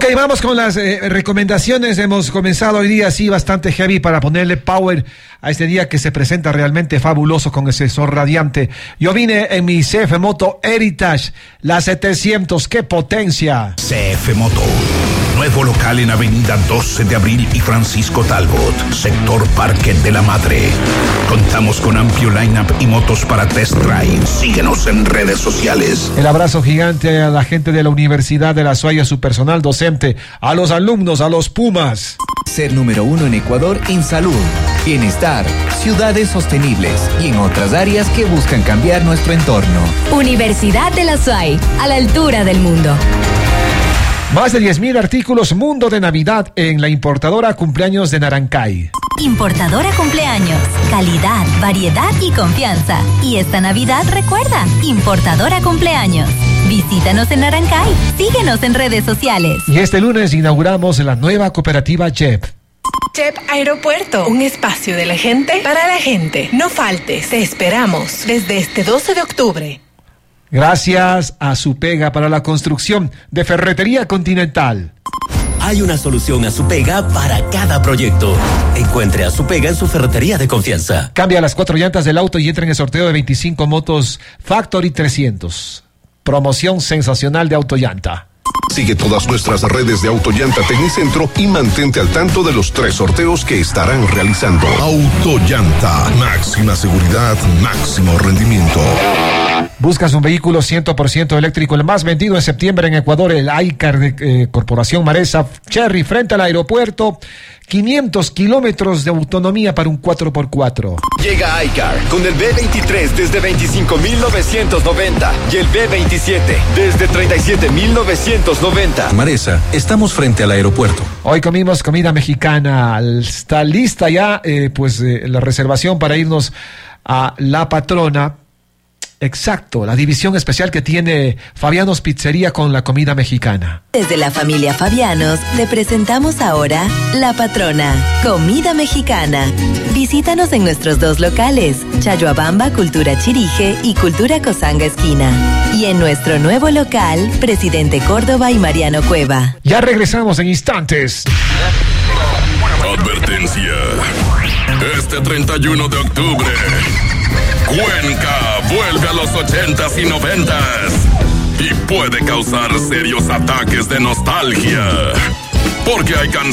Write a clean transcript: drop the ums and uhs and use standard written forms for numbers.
Ok, vamos con las recomendaciones. Hemos comenzado hoy día así bastante heavy para ponerle power a este día que se presenta realmente fabuloso con ese sol radiante. Yo vine en mi CF Moto Heritage, la 700, ¡qué potencia! CF Moto, nuevo local en Avenida 12 de Abril y Francisco Talbot, sector Parque de la Madre. Contamos con amplio line-up y motos para test drive. Síguenos en redes sociales. El abrazo gigante a la gente de la Universidad de La Suaya, a su personal docente, a los alumnos, a los Pumas. Ser número 1 en Ecuador en salud, bienestar, ciudades sostenibles y en otras áreas que buscan cambiar nuestro entorno. Universidad de La SUAY, a la altura del mundo. Más de 10,000 artículos Mundo de Navidad en la importadora Cumpleaños de Narancay. Importadora Cumpleaños, calidad, variedad y confianza. Y esta Navidad recuerda, Importadora Cumpleaños. Visítanos en Narancay, síguenos en redes sociales. Y este lunes inauguramos la nueva cooperativa JEP. JEP Aeropuerto, un espacio de la gente para la gente. No faltes, te esperamos desde este 12 de octubre. Gracias a Supega para la construcción de Ferretería Continental. Hay una solución a Supega para cada proyecto. Encuentre a Supega en su ferretería de confianza. Cambia las 4 llantas del auto y entra en el sorteo de 25 motos Factory 300. Promoción sensacional de Autollanta. Sigue todas nuestras redes de Autollanta Tecnicentro y mantente al tanto de los 3 sorteos que estarán realizando. Autollanta, máxima seguridad, máximo rendimiento. ¿Buscas un vehículo 100% eléctrico? El más vendido en septiembre en Ecuador, el iCar de Corporación Maresa Cherry, frente al aeropuerto. 500 kilómetros de autonomía para un 4x4. Llega iCar con el B23 desde 25,990 y el B27 desde 37,990. Maresa, estamos frente al aeropuerto. Hoy comimos comida mexicana. Está lista ya la reservación para irnos a La Patrona. Exacto, la división especial que tiene Fabianos Pizzería con la comida mexicana. Desde la familia Fabianos le presentamos ahora La Patrona, comida mexicana. Visítanos en nuestros 2 locales, Chayhuabamba, Cultura Chirije y Cultura Cosanga Esquina. Y en nuestro nuevo local, Presidente Córdoba y Mariano Cueva. Ya regresamos en instantes. Advertencia. Este 31 de octubre, Cuenca vuelve a los 80s y 90s y puede causar serios ataques de nostalgia, porque hay canciones